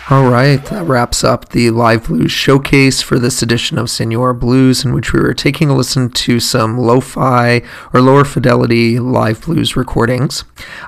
All right, that wraps up the Live Blues Showcase for this edition of Senor Blues, in which we were taking a listen to some lo-fi or lower fidelity live blues recordings.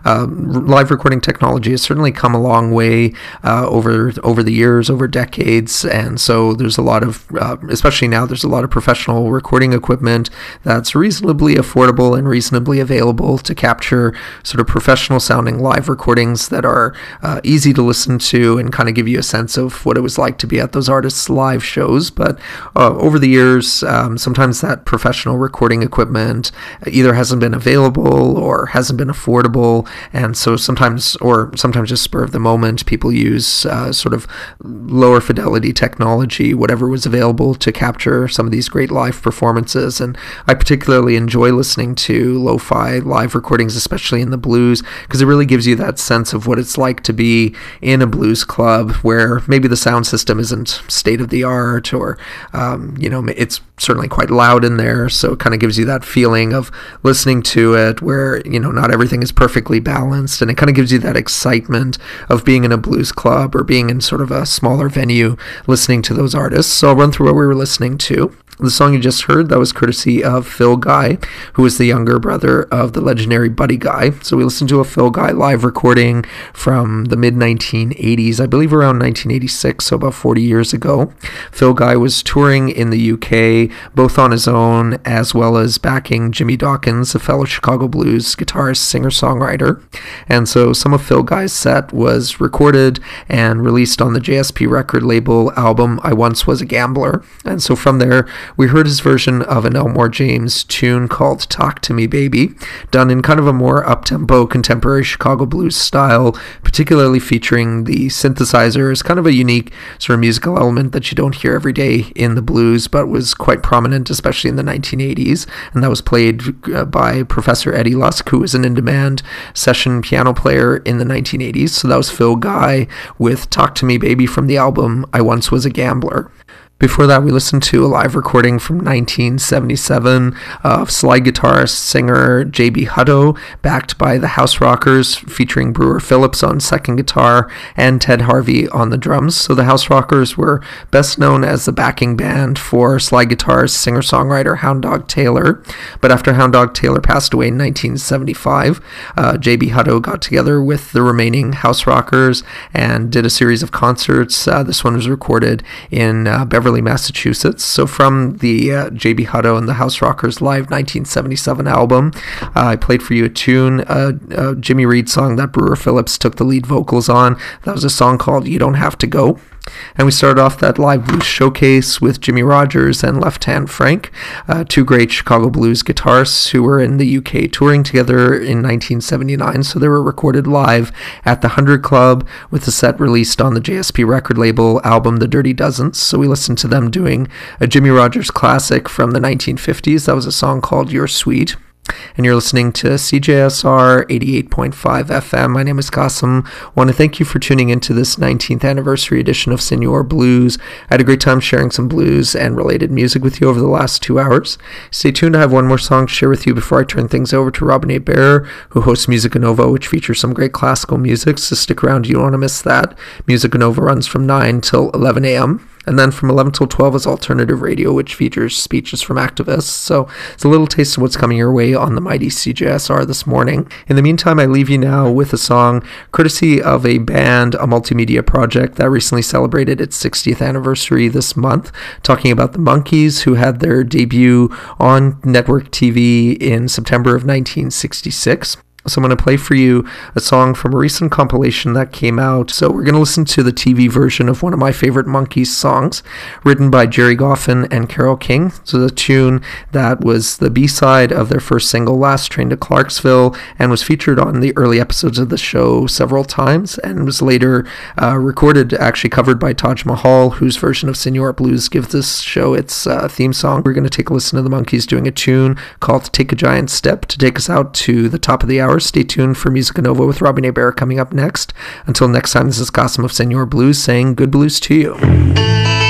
Live recording technology has certainly come a long way over the years, over decades, and so there's a lot of, especially now, there's a lot of professional recording equipment that's reasonably affordable and reasonably available to capture sort of professional sounding live recordings that are easy to listen to and kind of give you a sense of what it was like to be at those artists' live shows. But over the years, sometimes that professional recording equipment either hasn't been available or hasn't been affordable, and so sometimes just spur of the moment, people use sort of lower fidelity technology, whatever was available, to capture some of these great live performances. And I particularly enjoy listening to lo-fi live recordings, especially in the blues, because it really gives you that sense of what it's like to be in a blues club where maybe the sound system isn't state of the art, or it's certainly quite loud in there, so it kind of gives you that feeling of listening to it where not everything is perfectly balanced, and it kind of gives you that excitement of being in a blues club or being in sort of a smaller venue listening to those artists. So I'll run through what we were listening to. The song you just heard, that was courtesy of Phil Guy, who is the younger brother of the legendary Buddy Guy. So we listened to a Phil Guy live recording from the mid-1980s, I believe around 1986, so about 40 years ago. Phil Guy was touring in the UK, both on his own as well as backing Jimmy Dawkins, a fellow Chicago blues guitarist, singer-songwriter. And so some of Phil Guy's set was recorded and released on the JSP record label album I Once Was a Gambler. And so from there, we heard his version of an Elmore James tune called Talk to Me Baby, done in kind of a more up-tempo contemporary Chicago blues style, particularly featuring the synthesizer as kind of a unique sort of musical element that you don't hear every day in the blues, but was quite prominent, especially in the 1980s. And that was played by Professor Eddie Lusk, who was an in-demand session piano player in the 1980s. So that was Phil Guy with Talk to Me Baby from the album I Once Was a Gambler. Before that, we listened to a live recording from 1977 of slide guitarist, singer J.B. Hutto, backed by the House Rockers, featuring Brewer Phillips on second guitar and Ted Harvey on the drums. So the House Rockers were best known as the backing band for slide guitarist, singer-songwriter Hound Dog Taylor. But after Hound Dog Taylor passed away in 1975, J.B. Hutto got together with the remaining House Rockers and did a series of concerts. This one was recorded in Beverly, Massachusetts. So from the J.B. Hutto and the House Rockers live 1977 album, I played for you a tune, a Jimmy Reed song that Brewer Phillips took the lead vocals on. That was a song called You Don't Have to Go. And we started off that live blues showcase with Jimmy Rogers and Left Hand Frank, two great Chicago blues guitarists who were in the UK touring together in 1979. So they were recorded live at the 100 Club with a set released on the JSP record label album The Dirty Dozens. So we listened to them doing a Jimmy Rogers classic from the 1950s. That was a song called You're Sweet. And you're listening to CJSR 88.5 FM. My name is Qasim. I want to thank you for tuning into this 19th anniversary edition of Senor Blues. I had a great time sharing some blues and related music with you over the last 2 hours. Stay tuned. I have one more song to share with you before I turn things over to Robin A. Bear, who hosts Musica Nova, which features some great classical music, so stick around. You don't want to miss that. Musica Nova runs from 9 till 11 a.m. And then from 11 till 12 is Alternative Radio, which features speeches from activists. So it's a little taste of what's coming your way on the mighty CJSR this morning. In the meantime, I leave you now with a song courtesy of a band, a multimedia project that recently celebrated its 60th anniversary this month, talking about the Monkees, who had their debut on network TV in September of 1966. So I'm going to play for you a song from a recent compilation that came out. So we're going to listen to the TV version of one of my favorite Monkees songs, written by Jerry Goffin and Carole King. So the tune that was the B-side of their first single, Last Train to Clarksville, and was featured on the early episodes of the show several times, and was later recorded, actually covered by Taj Mahal, whose version of Senor Blues gives this show its theme song. We're going to take a listen to the Monkees doing a tune called Take a Giant Step to take us out to the top of the hour. Stay tuned for Musica Nova with Robin A. Bear coming up next. Until next time, this is Qasim of Senor Blues saying good blues to you.